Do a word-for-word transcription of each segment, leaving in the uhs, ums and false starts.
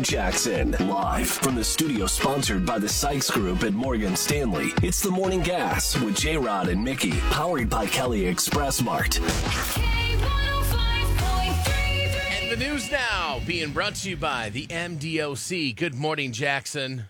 Morning Jackson. Live from the studio sponsored by the Sykes Group at Morgan Stanley. It's the Morning Gas with J-Rod and Mickey. Powered by Kelly Express Mart. And the news now being brought to you by the M D O C. Good morning, Jackson.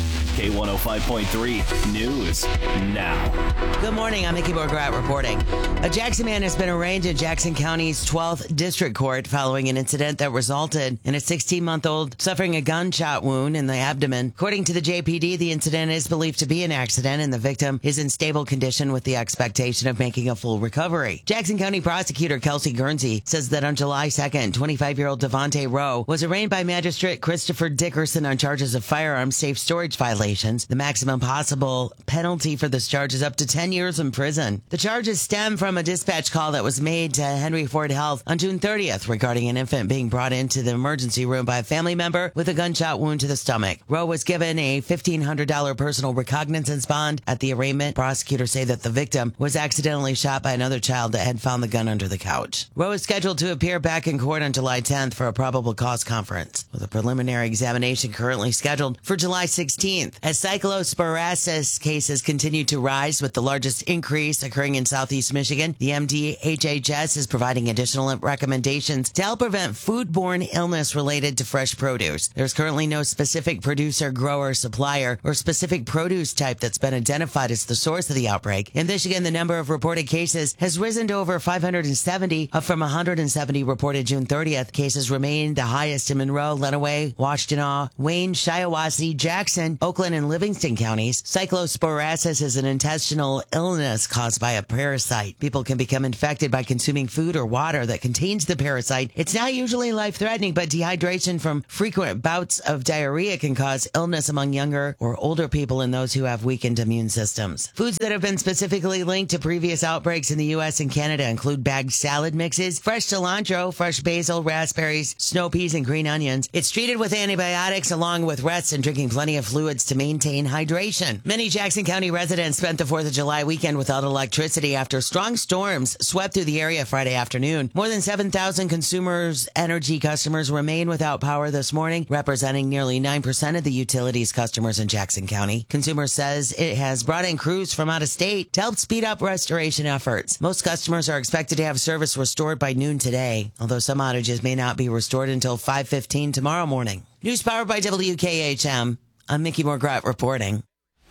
K one oh five point three News now. Good morning. I'm Mickey Borgrat reporting. A Jackson man has been arraigned in Jackson County's twelfth District Court following an incident that resulted in a sixteen-month-old suffering a gunshot wound in the abdomen. According to the J P D, the incident is believed to be an accident, and the victim is in stable condition with the expectation of making a full recovery. Jackson County Prosecutor Kelsey Guernsey says that on July second, twenty-five-year-old Devontae Rowe was arraigned by Magistrate Christopher Dickerson on charges of firearm safe storage violations. The maximum possible penalty for this charge is up to ten years in prison. The charges stem from a dispatch call that was made to Henry Ford Health on June thirtieth regarding an infant being brought into the emergency room by a family member with a gunshot wound to the stomach. Rowe was given a fifteen hundred dollars personal recognizance bond. At the arraignment, prosecutors say that the victim was accidentally shot by another child that had found the gun under the couch. Rowe is scheduled to appear back in court on July tenth for a probable cause conference, with a preliminary examination currently scheduled for July sixteenth. As cyclosporiasis cases continue to rise, with the largest increase occurring in southeast Michigan, the M D H H S is providing additional recommendations to help prevent foodborne illness related to fresh produce. There's currently no specific producer, grower, supplier, or specific produce type that's been identified as the source of the outbreak. In Michigan, the number of reported cases has risen to over five hundred seventy, up from one hundred seventy reported June thirtieth. Cases remain the highest in Monroe, Lenawee, Washtenaw, Wayne, Shiawassee, Jackson, Oakland, and Livingston counties. Cyclosporiasis is an intestinal illness caused by a parasite. People can become infected by consuming food or water that contains the parasite. It's not usually life-threatening, but dehydration from frequent bouts of diarrhea can cause illness among younger or older people and those who have weakened immune systems. Foods that have been specifically linked to previous outbreaks in the U S and Canada include bagged salad mixes, fresh cilantro, fresh basil, raspberries, snow peas, and green onions. It's treated with antibiotics along with rest and drinking plenty of fluids to maintain hydration. Many Jackson County residents spent the fourth of July weekend without electricity after strong storms swept through the area Friday afternoon. More than seven thousand consumers energy customers remain without power this morning, representing nearly nine percent of the utilities customers in Jackson County. Consumers says it has brought in crews from out of state to help speed up restoration efforts. Most customers are expected to have service restored by noon today, although some outages may not be restored until five fifteen tomorrow morning. News powered by W K H M. I'm Mickey Morgrat reporting.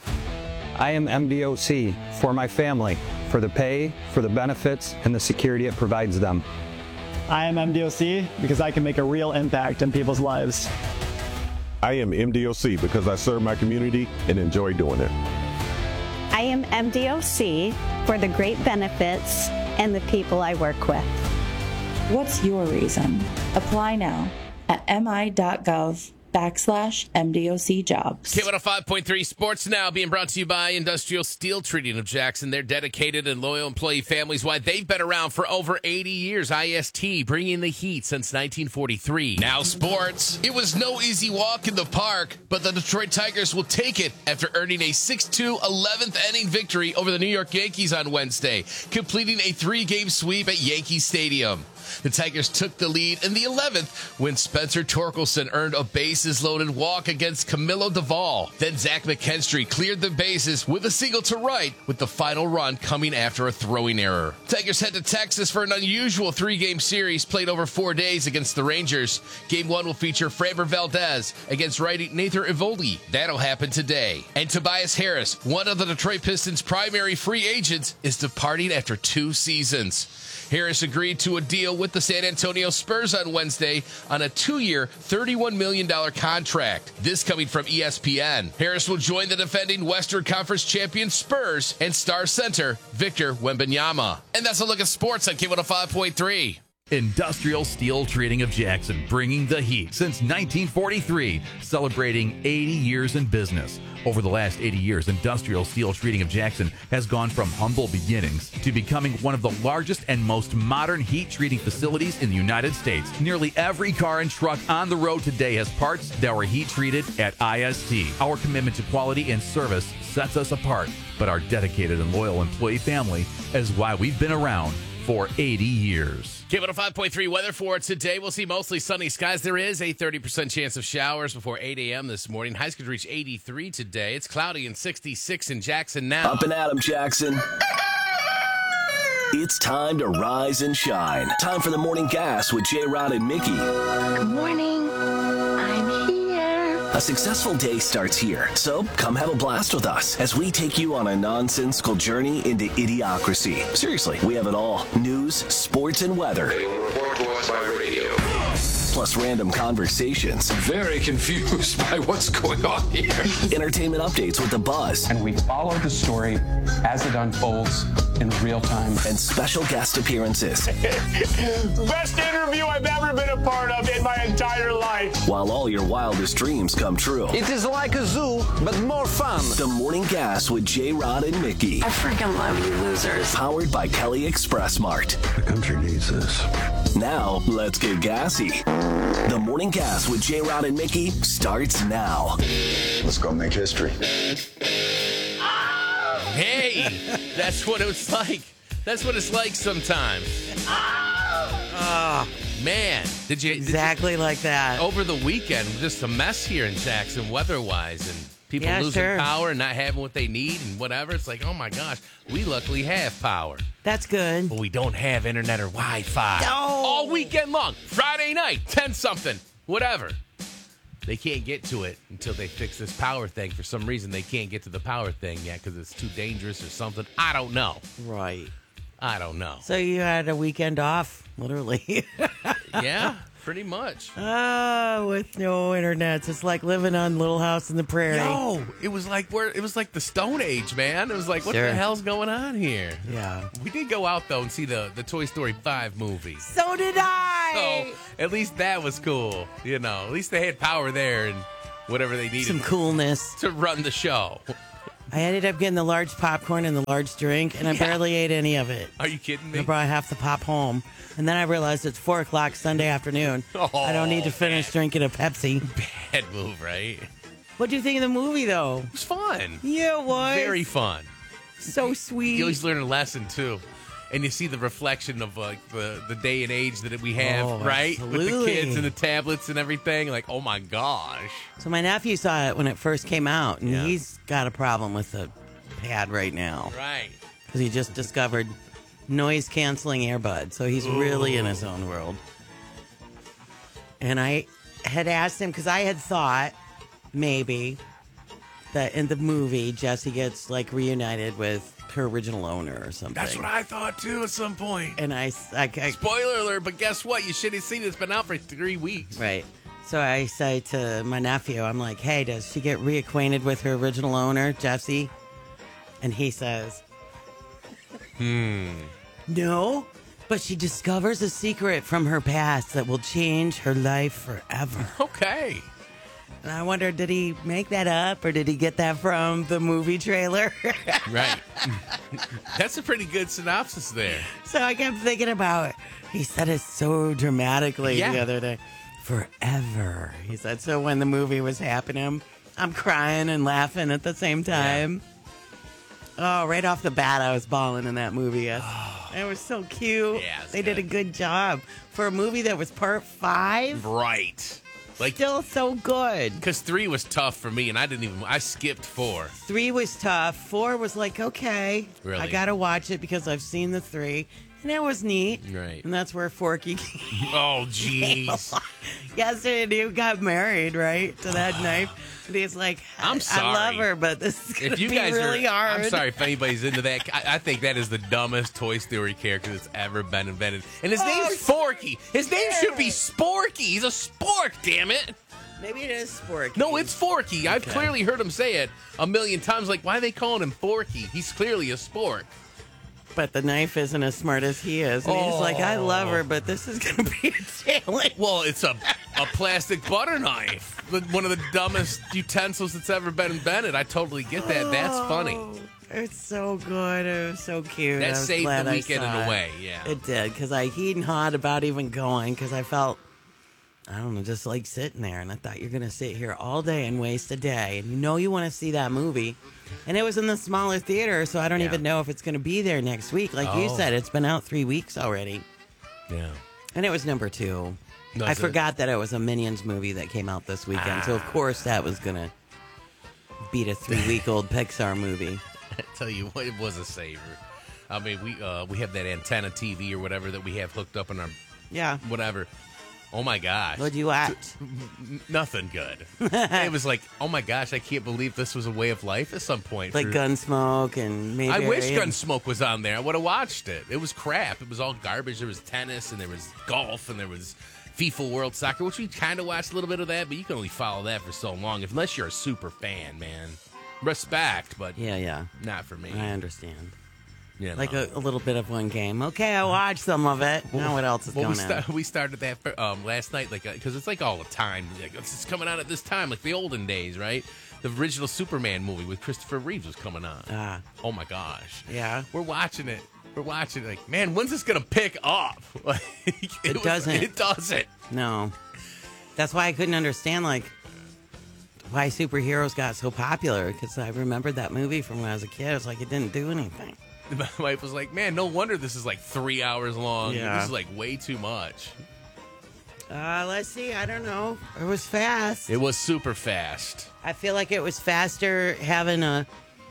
I am M D O C for my family, for the pay, for the benefits, and the security it provides them. I am M D O C because I can make a real impact in people's lives. I am M D O C because I serve my community and enjoy doing it. I am M D O C for the great benefits and the people I work with. What's your reason? Apply now at mi.gov backslash MDOC jobs. K one oh five point three Sports Now being brought to you by Industrial Steel Treating of Jackson. Their dedicated and loyal employee families, why they've been around for over eighty years. I S T bringing the heat since nineteen forty-three. Now sports. It was no easy walk in the park, but the Detroit Tigers will take it after earning a six two eleventh inning victory over the New York Yankees on Wednesday, completing a three-game sweep at Yankee Stadium. The Tigers took the lead in the eleventh when Spencer Torkelson earned a bases-loaded walk against Camilo Doval. Then Zach McKinstry cleared the bases with a single to right, with the final run coming after a throwing error. Tigers head to Texas for an unusual three-game series played over four days against the Rangers. Game one will feature Framber Valdez against righty Nathan Eovaldi. That'll happen today. And Tobias Harris, one of the Detroit Pistons' primary free agents, is departing after two seasons. Harris agreed to a deal with the San Antonio Spurs on Wednesday on a two-year, thirty-one million dollars contract. This coming from E S P N. Harris will join the defending Western Conference champion Spurs and star center Victor Wembanyama. And that's a look at sports on K one oh five point three. Industrial Steel Treating of Jackson, bringing the heat since nineteen forty-three, celebrating eighty years in business. Over the last eighty years, Industrial Steel Treating of Jackson has gone from humble beginnings to becoming one of the largest and most modern heat treating facilities in the United States. Nearly every car and truck on the road today has parts that were heat treated at I S T. Our commitment to quality and service sets us apart, but our dedicated and loyal employee family is why we've been around for eighty years. K one oh five point three weather for today. We'll see mostly sunny skies. There is a thirty percent chance of showers before eight a.m. this morning. Highs could reach eighty-three today. It's cloudy and sixty-six in Jackson now. Up and at 'em, Jackson. It's time to rise and shine. Time for the Morning Gas with J-Rod and Mickey. Good morning. I'm here. A successful day starts here, so come have a blast with us as we take you on a nonsensical journey into idiocracy. Seriously, we have it all. News, sports, and weather. Report to us by radio. Plus random conversations. Very confused by what's going on here. Entertainment updates with the Buzz. And we follow the story as it unfolds in real time. And special guest appearances. Best interview I've ever been a part of in my entire life. While all your wildest dreams come true. It is like a zoo, but more fun. The Morning Gas with J-Rod and Mickey. I freaking love you losers. Powered by Kelly Express Mart. The country needs this. Now, let's get gassy. The Morning Gas with J-Rod and Mickey starts now. Let's go make history. Hey, that's what it's like. That's what it's like sometimes. Ah, oh, man. Did you... Exactly did you, like that. Over the weekend, just a mess here in Jackson weather-wise, and people yeah, losing sure. power and not having what they need and whatever. It's like, oh, my gosh, we luckily have power. That's good. But we don't have internet or Wi-Fi. No. All weekend long. Friday night, ten-something, whatever. They can't get to it until they fix this power thing. For some reason, they can't get to the power thing yet because it's too dangerous or something. I don't know. Right. I don't know. So you had a weekend off, literally. Yeah, pretty much. Oh, with no internet. It's like living on Little House in the Prairie. No, it was like where it was like the Stone Age, man. It was like, what Sure. the hell's going on here? Yeah. We did go out, though, and see the, the Toy Story five movie. So did I. So at least that was cool. You know, at least they had power there and whatever they needed. Some coolness. To run the show. I ended up getting the large popcorn and the large drink, and I Yeah. barely ate any of it. Are you kidding me? I brought half the pop home, and then I realized it's four o'clock Sunday afternoon. Oh, I don't need to finish man. drinking a Pepsi. Bad move, right? What do you think of the movie, though? It was fun. Yeah, it was. Very fun. So sweet. You always learn a lesson, too. And you see the reflection of like the, the day and age that we have, Oh, right? absolutely. With the kids and the tablets and everything. Like, oh my gosh. So my nephew saw it when it first came out, and Yeah. he's got a problem with the pad right now. Right. Because he just discovered noise-canceling earbuds, so he's Ooh. really in his own world. And I had asked him, because I had thought, maybe, that in the movie, Jessie gets, like, reunited with her original owner or something. That's what I thought, too, at some point. And I... I, I Spoiler alert, but guess what? You should have seen it. It's been out for three weeks. Right. So I say to my nephew, I'm like, hey, does she get reacquainted with her original owner, Jessie? And he says, Hmm. no, but she discovers a secret from her past that will change her life forever. Okay. And I wonder, did he make that up or did he get that from the movie trailer? Right. That's a pretty good synopsis there. So I kept thinking about it. He said it so dramatically Yeah. the other day. Forever, he said. So when the movie was happening, I'm crying and laughing at the same time. Oh, right off the bat, I was bawling in that movie. Yes. It was so cute. Yeah, it's they did a good job. For a movie that was part five, Right. Like, still so good. because three was tough for me, and I didn't even, I skipped four. Three was tough. Four was like, okay, Really? I got to watch it because I've seen the three. And that was neat. Right. And that's where Forky Oh, jeez. yesterday he got married, right, to that knife. And he's like, I, I'm sorry. I love her, but this is going If to you be guys really are, hard. I'm sorry if anybody's into that. I, I think that is the dumbest Toy Story character that's ever been invented. And his Oh, name's Forky. His name should be Sporky. He's a spork, damn it. Maybe it is Forky. No, it's Forky. I've Okay. clearly heard him say it a million times. Like, why are they calling him Forky? He's clearly a spork. But the knife isn't as smart as he is. And he's like, I love her, but this is going to be a challenge. Well, it's a, a plastic butter knife. The- One of the dumbest utensils that's ever been invented. I totally get that. That's funny. Oh, it's so good. It was so cute. That I was saved glad the I weekend saw in a it. way, yeah. It did, because I he'd and hawed about even going, because I felt I don't know, just like sitting there. And I thought you're going to sit here all day and waste a day. And you know you want to see that movie. And it was in the smaller theater, so I don't Yeah. even know if it's going to be there next week. Like you Oh. said, it's been out three weeks already. Yeah. And it was number two. Was I it? forgot that it was a Minions movie that came out this weekend. So, of Ah. course, that was going to beat a three-week-old Pixar movie. I tell you what, it was a saver. I mean, we uh, we have that antenna T V or whatever that we have hooked up in our Yeah. whatever. Oh my gosh. What'd you watch? N- Nothing good. It was like, oh my gosh, I can't believe this was a way of life at some point. Like for- Gunsmoke and maybe. I wish Gunsmoke was on there. I would have watched it. It was crap. It was all garbage. There was tennis and there was golf and there was FIFA World Soccer, which we kind of watched a little bit of that, but you can only follow that for so long unless you're a super fan, man. Respect, but Yeah, yeah. not for me. I understand. You Like know. a, a little bit of one game. Okay, I watched some of it. Now what else is Well, we, going sta- on? we started that for, um, last night, like because it's like all the time. Like, it's coming out at this time, like the olden days, right? The original Superman movie with Christopher Reeves was coming on. Ah. Oh my gosh! Yeah. We're watching it. We're watching it. Like, man, when's this gonna pick up? Like, it It was- doesn't. It doesn't. No. That's why I couldn't understand, like, why superheroes got so popular. Because I remembered that movie from when I was a kid. It's like it didn't do anything. My wife was like, man, no wonder this is like three hours long. Yeah. This is like way too much. Uh, let's see. I don't know. It was fast. It was super fast. I feel like it was faster having a,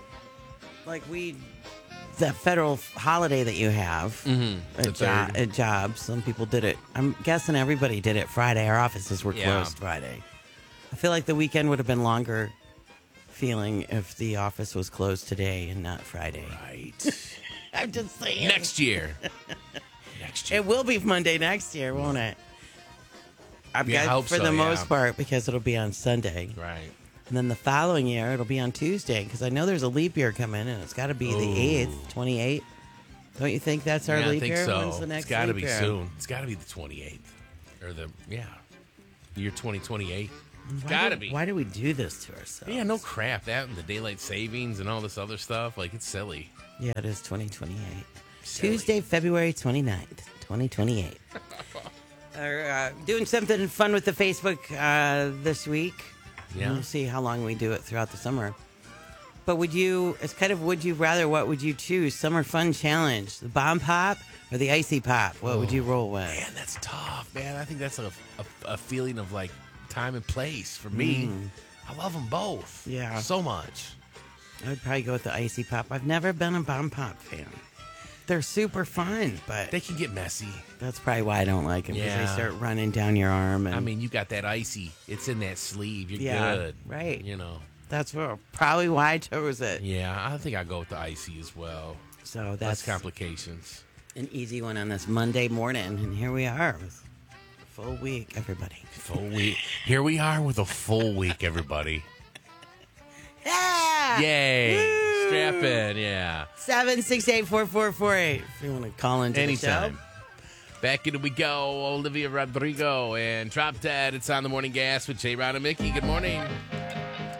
like we, that federal holiday that you have Mhm. The at, jo- third. at jobs. Some people did it. I'm guessing everybody did it Friday. Our offices were Yeah. closed Friday. I feel like the weekend would have been longer feeling if the office was closed today and not Friday. Right. I'm just saying. Next year. Next year. It will be Monday next year, won't it? I've Yeah, I got hope for so, the yeah. most part because it'll be on Sunday. Right. And then the following year, it'll be on Tuesday because I know there's a leap year coming and it's got to be the Ooh. eighth, twenty-eighth. Don't you think that's our Yeah, I leap think year? so. When's the next it's got to leap be year? soon. It's got to be the twenty-eighth. Or the, yeah. Year twenty twenty-eight. It's Why got to do- be. Why do we do this to ourselves? Yeah, no crap. That and the daylight savings and all this other stuff. Like, it's silly. Yeah, it is twenty twenty-eight. Silly. Tuesday, February twenty-ninth, twenty twenty-eight. We're uh, doing something fun with the Facebook uh, this week. Yeah. We'll see how long we do it throughout the summer. But would you, it's kind of would you rather, what would you choose? Summer Fun Challenge, the Bomb Pop or the Icy Pop? What would you roll with? Man, that's tough, man. I think that's a, a, a feeling of, like, time and place for me. Mm. I love them both. Yeah. So much. I would probably go with the Icy Pop. I've never been a Bomb Pop fan. They're super fun, but They can get messy. that's probably why I don't like them because Yeah. they start running down your arm. And I mean, you got that icy. It's in that sleeve. You're Yeah, good. right. You know. that's what, probably why I chose it. Yeah, I think I go with the icy as well. So That's that's complications. an easy one on this Monday morning, and here we are with a full week, everybody. Full week. Here we are with a full week, everybody. Yeah! Yay! Woo! Strap in, yeah. Seven six eight four four four eight. If you want to call into Anytime. the show. Back in we go. Olivia Rodrigo and Drop Dead. It's on the Morning Gas with J. Rod and Mickey. Good morning.